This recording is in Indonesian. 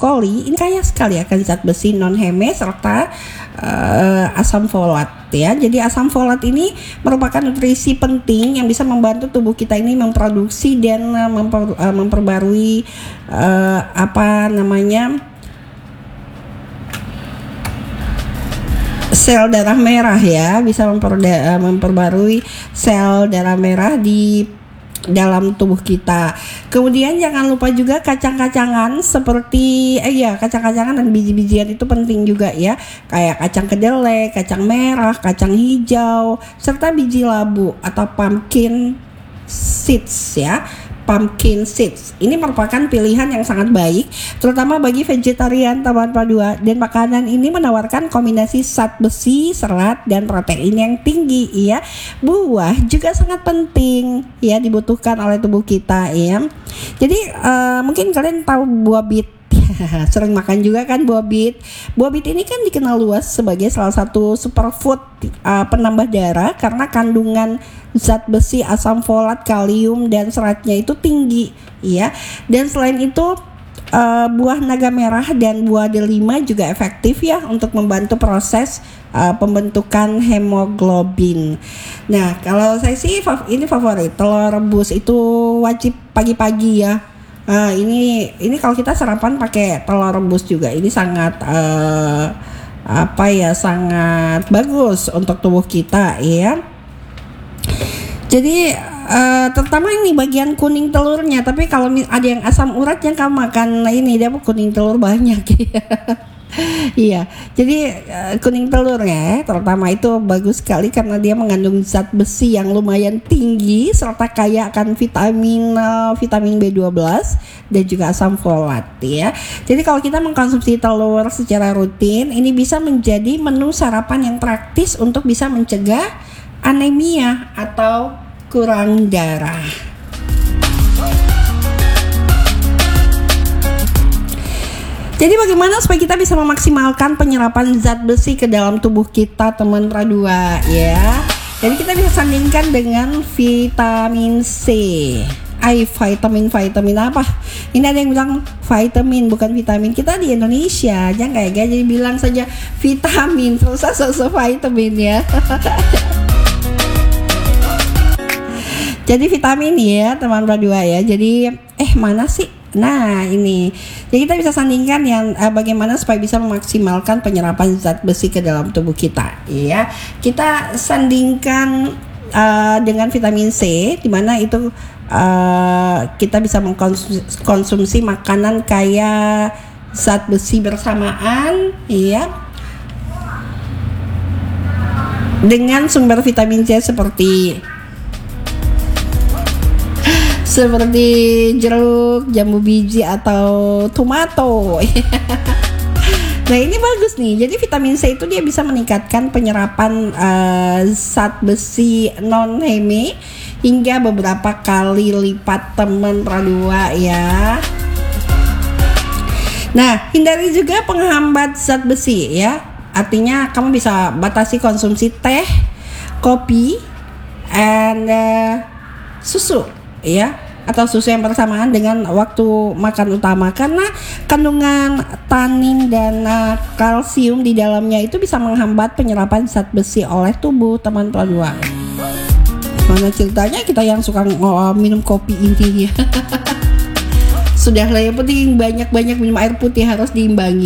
brokoli ini kaya sekali akan zat besi non-heme serta asam folat ya. Jadi asam folat ini merupakan nutrisi penting yang bisa membantu tubuh kita ini memproduksi dan memperbarui sel darah merah ya, bisa memperbarui sel darah merah di dalam tubuh kita. Kemudian jangan lupa juga kacang-kacangan seperti kacang-kacangan dan biji-bijian itu penting juga ya, kayak kacang kedelai, kacang merah, kacang hijau, serta biji labu atau pumpkin seeds ya. Pumpkin seeds ini merupakan pilihan yang sangat baik terutama bagi vegetarian teman padua, dan makanan ini menawarkan kombinasi zat besi, serat dan protein yang tinggi ya. Buah juga sangat penting ya, dibutuhkan oleh tubuh kita ya. Jadi mungkin kalian tahu buah bit. Sering makan juga kan buah bit. Buah bit ini kan dikenal luas sebagai salah satu superfood penambah darah karena kandungan zat besi, asam folat, kalium dan seratnya itu tinggi ya. Dan selain itu buah naga merah dan buah delima juga efektif ya untuk membantu proses pembentukan hemoglobin. Nah, kalau saya sih ini favorit telur rebus, itu wajib pagi-pagi ya. Ini kalau kita sarapan pakai telur rebus juga ini sangat sangat bagus untuk tubuh kita ya. Jadi terutama ini bagian kuning telurnya, tapi kalau ada yang asam urat yang kamu makan ini dia kuning telur banyak ya. Iya, jadi kuning telur ya terutama itu bagus sekali karena dia mengandung zat besi yang lumayan tinggi serta kaya akan vitamin B12 dan juga asam folat ya. Jadi kalau kita mengkonsumsi telur secara rutin, ini bisa menjadi menu sarapan yang praktis untuk bisa mencegah anemia atau kurang darah. Jadi bagaimana supaya kita bisa memaksimalkan penyerapan zat besi ke dalam tubuh kita teman Pradua ya. Jadi kita bisa sandingkan dengan vitamin C. Vitamin apa? Ini ada yang bilang vitamin bukan vitamin. Kita di Indonesia jangan kayak jadi bilang saja vitamin terus vitamin ya. Jadi vitamin ya teman Pradua ya. Jadi mana sih? Nah ini, jadi kita bisa sandingkan yang bagaimana supaya bisa memaksimalkan penyerapan zat besi ke dalam tubuh kita ya. Kita sandingkan dengan vitamin C, dimana itu kita bisa mengkonsumsi makanan kaya zat besi bersamaan ya, dengan sumber vitamin C seperti jeruk, jambu biji atau tomato. Nah ini bagus nih. Jadi vitamin C itu dia bisa meningkatkan penyerapan zat besi non-heme hingga beberapa kali lipat teman Pradua ya. Nah hindari juga penghambat zat besi ya. Artinya kamu bisa batasi konsumsi teh, kopi, and susu ya, atau susu yang bersamaan dengan waktu makan utama karena kandungan tanin dan kalsium di dalamnya itu bisa menghambat penyerapan zat besi oleh tubuh teman Pradua. Mana ceritanya kita yang suka minum kopi intinya. Sudahlah yang penting banyak-banyak minum air putih, harus diimbangi.